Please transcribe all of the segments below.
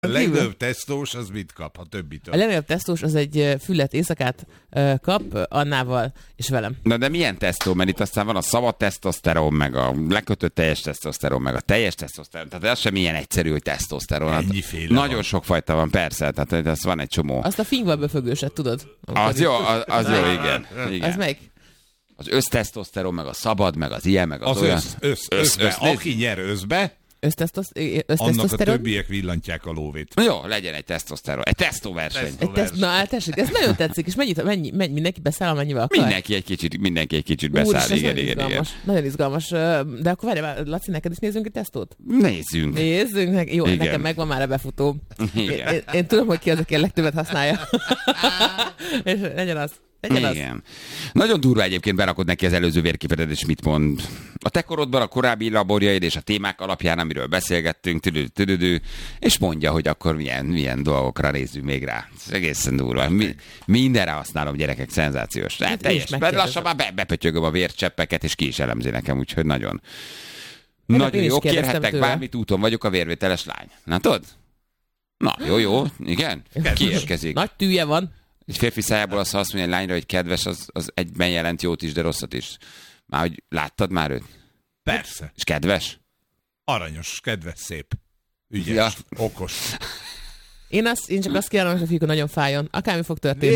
A legnagyobb tesztós az mit kap a többitől? A legnagyobb tesztós az egy füllet éjszakát kap Annával és velem. Na de milyen tesztó? Mert itt aztán van a szabad tesztoszteron, meg a lekötött teljes tesztoszteron, meg a teljes tesztoszteron. Tehát ez sem ilyen egyszerű, hogy tesztoszteron. Ennyiféle nagyon van. sok fajta van, persze. Tehát ez van egy csomó. Azt a fingval befögőset, tudod? Az jó, igen. Az melyik? Az össztesztoszteron, meg a szabad, meg az ilyen, meg az Az olyan. összbe. Aki nyer összbe, annak a többiek villantják a lóvét. Jó, legyen egy tesztoszteron. Egy tesztóverseny. Na, tessék, ez nagyon tetszik, és mindenki beszáll, amennyivel akar. Mindenki egy kicsit beszáll. Úr, Igen. Nagyon izgalmas. De akkor várj, Laci, neked is nézzünk egy tesztót? Nézzünk. Jó, igen. Nekem megvan már a befutó. Igen. Én tudom, hogy ki az, aki a legtöbbet használja. És legyen az. Igen. Nagyon durva egyébként berakod neki az előző vérképedet, és mit mond. A te korodban a korábbi laborjaid és a témák alapján, amiről beszélgettünk, és mondja, hogy akkor milyen dolgokra nézzünk még rá. Ez egészen durva. Mindenre használom, gyerekek, szenzációs. Teljes. Lassan már bepötyögöm a vércseppeket, és ki is elemzi nekem, úgyhogy nagyon jó. Kérhettek bármit, úton vagyok, a vérvételes lány. Na tudod? Na, jó, igen. Kiérkezik. Nagy tűje van. Egy férfi szájából azt mondja egy lányra, hogy kedves, az egyben jelent jót is, de rosszat is. Már hogy láttad már őt? Persze. És kedves? Aranyos, kedves, szép. Ügyes, okos. Én csak azt kívánom, hogy a fiúk nagyon fájjon. Akármi fog történni.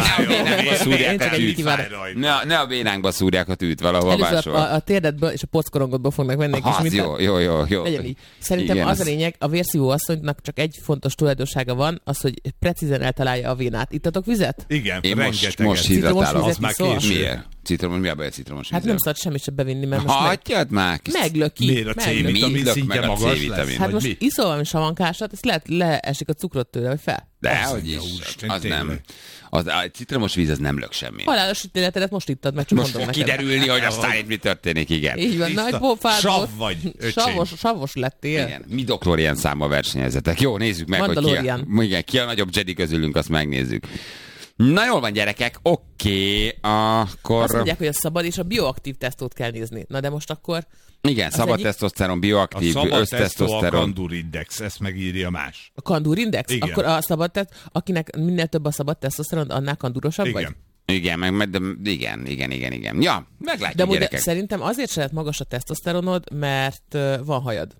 Ne a bénánkba szúrják a tűt valahol máshol. A térdedből és a pockorongodból fognak venni. Jó. Legyen így. Szerintem igen, az a lényeg, a vérszívó asszonynak csak egy fontos tulajdonsága van, az, hogy precízen eltalálja a vénát. Ittatok vizet? Igen, én most hidratálom. Az már késő. Miért? Citromos, mi a baj a citromos vízzel? Hát nem szabad semmit sem bevinni, mert most hagyjad már! Meglöki. Miért a C-vitamin szintje magas lesz? Hát most iszol valami savankásat, ezt leesik a cukrot tőle, vagy fel. De hogy is, az nem. A citromos víz az nem lök semmi. Halálos ítéletedet most ittad, meg csak mondom neked. Kiderülni, hogy aztán itt mi történik, igen. Így van, nagy pofád sav vagy, savos lettél. Igen, mi Doktor számmal versenyezetek. Jó, nézzük meg, hogy ki a nagyobb Jedi közülünk, azt megnézzük. Na jól van, gyerekek, oké, akkor... Azt mondják, hogy a szabad és a bioaktív tesztót kell nézni. Na de most akkor... Igen, szabad tesztoszteron, bioaktív, össztesztoszteron. A Kandur Index, ezt megírja más. A Kandur Index? Igen. Akkor a szabad akinek minél több a szabad tesztoszteron, annál kandurosabb vagy? Igen, igen. Ja, meglátjuk, de gyerekek. Szerintem azért se lehet magas a tesztoszteronod, mert van hajad.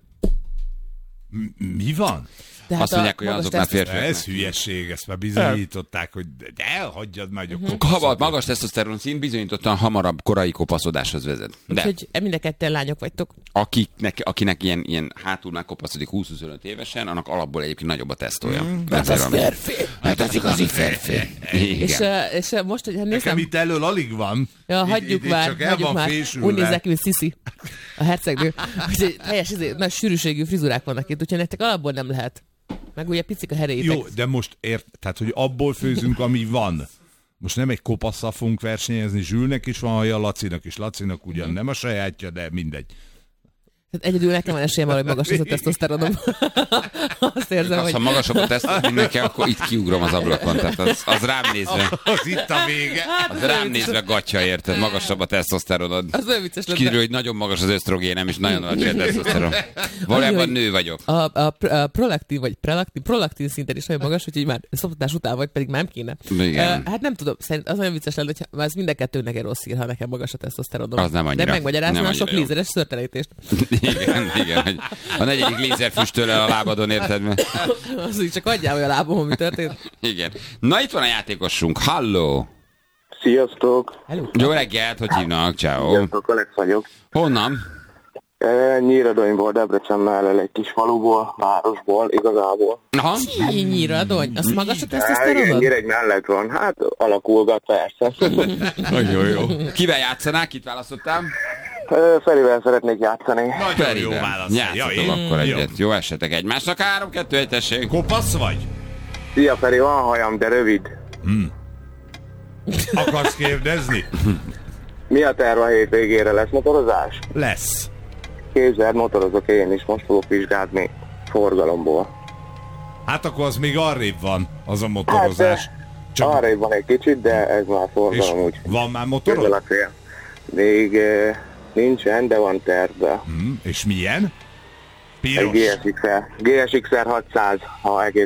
Mi van? Tehát azt mondják, hogy azoknál férfiak. Ez hülyeség, ezt már bizonyították, hogy elhagyjad már, hogy magas tesztoszteron szint bizonyítottan hamarabb korai kopaszodáshoz vezet. Úgyhogy mind a ketten lányok vagytok. Akinek ilyen hátul már kopaszodik 20-25 évesen, annak alapból egyébként nagyobb a tesztója. Hát az férfi. Hát az igazi férfi. És most, hogy nézem... Nekem itt elől alig van. Ja, hagyjuk már. Úgy nézzek ki, hogy Sisi, a hercegnő. Úgyhogy teljes nagy sűrűségű frizurák vannak itt, úgyhogy nektek alapból nem lehet. Meg ugye picik a heréitek. Jó, de most tehát, hogy abból főzünk, ami van. Most nem egy kopasszal fogunk versenyezni, Zsülnek is van haja, Lacinak is. Lacinak ugyan nem a sajátja, de mindegy. Tehát egyedül nekem van esélyem arra, hogy magas az a tesztoszteronom. Azt érzem, hogy... Ha magasabb a tesztoszteron mindenki, akkor itt kiugrom az ablakon. Tehát az rám nézve... Az itt a vége. Az rám nézve gatya, érted? Magasabb a tesztoszteronod. Az olyan vicces lenne. Kiderül, hogy nagyon magas az ösztrogénem, és nagyon alacsony a tesztoszteron. Valójában nő vagyok. A prolaktin vagy prolaktin szinten is nagyon magas, úgyhogy már szoptatás után vagy, pedig már nem kéne. Hát nem tudom, szerint az olyan vicces lenne, hogy ez mind a kettőnek egy rossz hír, ha nekem magas a tesztoszteronom. Az nem annyira. De megmagyarázna a sok lézeres szőrtelenítést. Igen, hogy a negyedik lézer füstöl el a lábadon, érted? Az így csak adjál, hogy a lábom, mi történt. Igen. Na, itt van a játékosunk. Halló! Sziasztok! Hello. Jó reggelt, hogy hívnak? Ciao. Sziasztok, Alex vagyok. Honnan? Nyíradonyból, Debrecen mellett egy kis faluból, városból, igazából. Aha. Nyíradony? Az magas a tesztoszteronod? Nyíregy mellett van. Hát alakulgat, persze. Jó. Kivel játszanák? Kit választottál? Ferivel szeretnék játszani. Nagyon jó válasz. Játszatok akkor egyet. Jó esetek egymásnak. 3-2-1, tessék. Kopasz vagy? Szia Feri, van hajam, de rövid. Akarsz kérdezni? Mi a terv a hétvégére? Lesz motorozás? Lesz. Képzeld, motorozok én is, most fogok vizsgálni forgalomból. Hát akkor az még arrébb van, az a motorozás. Hát, arrébb van egy kicsit, de ez már forgalom úgy. Van már motorod? Még nincsen, de van tervben. És milyen? egy GSX-R 600, ha egész